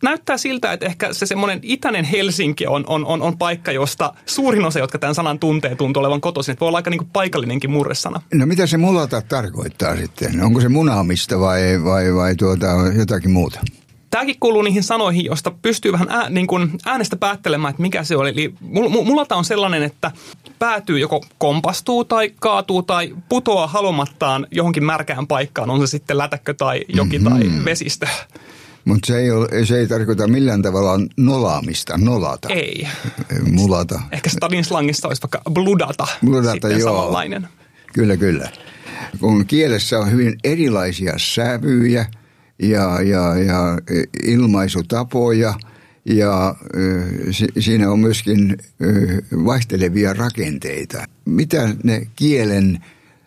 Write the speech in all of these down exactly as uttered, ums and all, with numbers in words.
näyttää siltä, että ehkä se semmoinen itäinen Helsinki on, on, on, on paikka, josta suurin osa, jotka tämän sanan tuntee, tuntuu olevan kotoisin. Että voi olla aika niin kuin paikallinenkin murresana. No mitä se mulata tarkoittaa sitten? Onko se munaamista vai, vai, vai tuota, jotakin muuta? Tämäkin kuuluu niihin sanoihin, josta pystyy vähän ää, niin kuin äänestä päättelemään, että mikä se oli. Eli mulata on sellainen, että päätyy joko kompastuu tai kaatuu tai putoaa haluamattaan johonkin märkään paikkaan. On se sitten lätäkkö tai joki mm-hmm. tai vesistö. Mutta se, se ei tarkoita millään tavalla nolaamista, nolata. Ei. Mulata. Ehkä stadin slangissa olisi vaikka bludata, bludata sitten joo. samanlainen. Kyllä, kyllä. Kun kielessä on hyvin erilaisia sävyjä ja, ja, ja ilmaisutapoja ja si, siinä on myöskin vaihtelevia rakenteita. Mitä ne kielen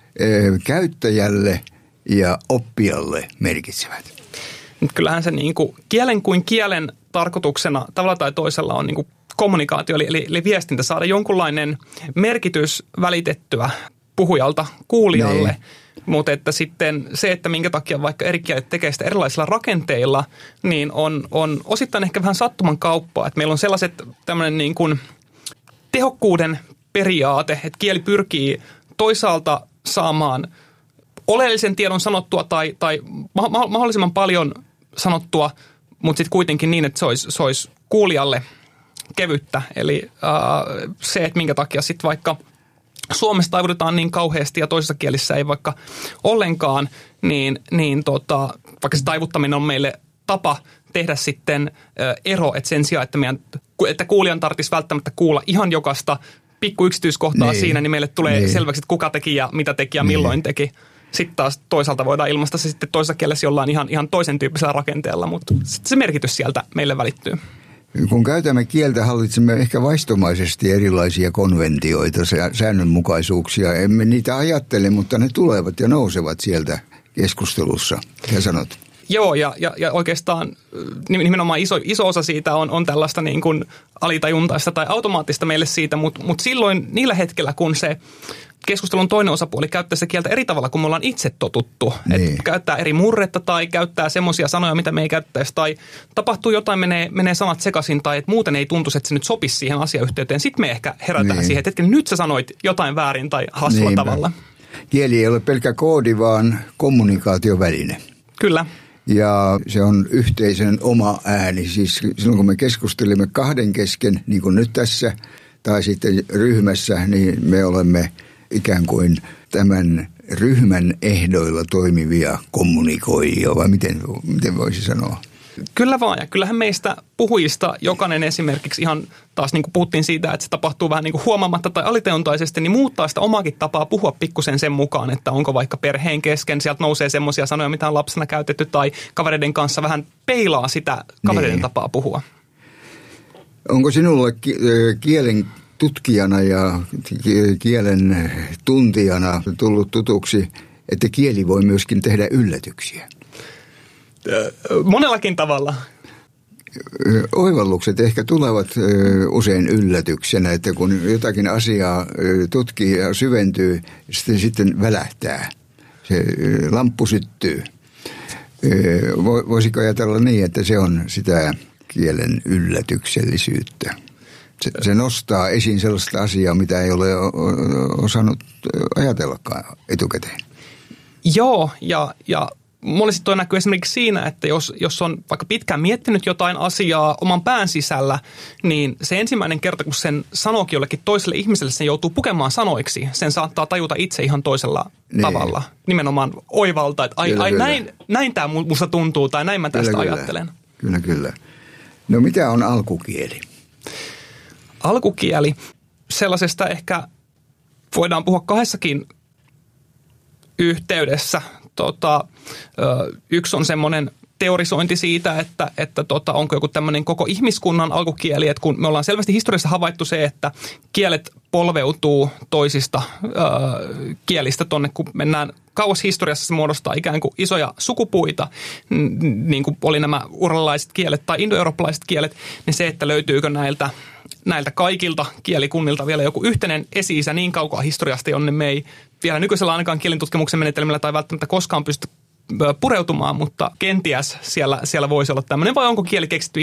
käyttäjälle ja oppijalle merkitsevät? Kyllähän se niin kuin kielen kuin kielen tarkoituksena tavalla tai toisella on niin kuin kommunikaatio, eli, eli, eli viestintä, saada jonkunlainen merkitys välitettyä puhujalta kuulijalle. Ne. Mutta että sitten se, että minkä takia vaikka eri kielet tekee sitä erilaisilla rakenteilla, niin on, on osittain ehkä vähän sattuman kauppaa. Että meillä on sellaiset tämmöinen niin kuin tehokkuuden periaate, että kieli pyrkii toisaalta saamaan oleellisen tiedon sanottua tai, tai mahdollisimman paljon sanottua, mutta sitten kuitenkin niin, että se olisi, se olisi kuulijalle kevyttä. Eli äh, se, että minkä takia sitten vaikka Suomessa taivutetaan niin kauheasti ja toisissa kielissä ei vaikka ollenkaan, niin, niin tota, vaikka se taivuttaminen on meille tapa tehdä sitten äh, ero, että sen sijaan, että, meidän, että kuulijan tarvitsisi välttämättä kuulla ihan jokaista pikku yksityiskohtaa niin. siinä, niin meille tulee niin. selväksi, että kuka teki ja mitä teki ja niin. milloin teki. Sitten taas toisaalta voidaan ilmaista se sitten toisessa kielessä jollain ihan, ihan toisen tyyppisellä rakenteella, mutta sitten se merkitys sieltä meille välittyy. Kun käytämme kieltä, hallitsemme ehkä vaistomaisesti erilaisia konventioita, säännönmukaisuuksia. Emme niitä ajattele, mutta ne tulevat ja nousevat sieltä keskustelussa. Mitä sanot? Joo, ja, ja, ja oikeastaan nimenomaan iso, iso osa siitä on, on tällaista niin kuin alitajuntaista tai automaattista meille siitä, mutta, mutta silloin niillä hetkellä, kun se keskustelun toinen osapuoli käyttää sitä kieltä eri tavalla, kun me ollaan itse totuttu. Niin. Että käyttää eri murretta tai käyttää semmoisia sanoja, mitä me ei käyttäisi. Tai tapahtuu jotain, menee, menee sanat sekaisin tai että muuten ei tuntuisi, että se nyt sopisi siihen asiayhteyteen. Sitten me ehkä herätään niin. siihen, että hetken, nyt sä sanoit jotain väärin tai hassulla Niinpä. tavalla. Kieli ei ole pelkkä koodi, vaan kommunikaatioväline. Kyllä. Ja se on yhteisön oma ääni. Siis silloin kun me keskustelimme kahden kesken, niin kuin nyt tässä, tai sitten ryhmässä, niin me olemme ikään kuin tämän ryhmän ehdoilla toimivia kommunikoijia, vai miten, miten voisi sanoa? Kyllä vaan, ja kyllähän meistä puhujista jokainen esimerkiksi ihan taas niin kuin puhuttiin siitä, että se tapahtuu vähän niin kuin huomaamatta tai aliteontaisesti, niin muuttaa sitä omaakin tapaa puhua pikkusen sen mukaan, että onko vaikka perheen kesken, sieltä nousee semmoisia sanoja, mitä on lapsena käytetty, tai kavereiden kanssa vähän peilaa sitä kavereiden niin. tapaa puhua. Onko sinulle kielen tutkijana ja kielen tuntijana tullut tutuksi, että kieli voi myöskin tehdä yllätyksiä? Monellakin tavalla. Oivallukset ehkä tulevat usein yllätyksenä, että kun jotakin asiaa tutkii ja syventyy, sitten, sitten välähtää. Se lamppu syttyy. Voisiko ajatella niin, että se on sitä kielen yllätyksellisyyttä? Se, se nostaa esiin sellaista asiaa, mitä ei ole osannut ajatellakaan etukäteen. Joo, ja... ja monesti toi näkyy esimerkiksi siinä, että jos, jos on vaikka pitkään miettinyt jotain asiaa oman pään sisällä, niin se ensimmäinen kerta, kun sen sanookin jollekin toiselle ihmiselle, sen joutuu pukemaan sanoiksi. Sen saattaa tajuta itse ihan toisella niin. tavalla. Nimenomaan oivalta, että ai, kyllä, ai kyllä. näin, näin tämä musta tuntuu tai näin mä tästä kyllä, ajattelen. Kyllä, kyllä. No mitä on alkukieli? Alkukieli, sellaisesta ehkä voidaan puhua kahdessakin yhteydessä. Tota, yksi on semmoinen teorisointi siitä, että, että tota, onko joku tämmöinen koko ihmiskunnan alkukieli, että kun me ollaan selvästi historiassa havaittu se, että kielet polveutuu toisista ö, kielistä tonne, kun mennään kauas historiassa, se muodostaa ikään kuin isoja sukupuita, niin kuin oli nämä uralaiset kielet tai indoeurooppalaiset kielet, niin se, että löytyykö näiltä, näiltä kaikilta kielikunnilta vielä joku yhteinen esi-isä niin kaukaa historiasta, jonne me ei vielä nykyisellä ainakaan kielentutkimuksen menetelmillä tai välttämättä koskaan pysty pureutumaan, mutta kenties siellä, siellä voisi olla tämmöinen, vai onko kieli keksitty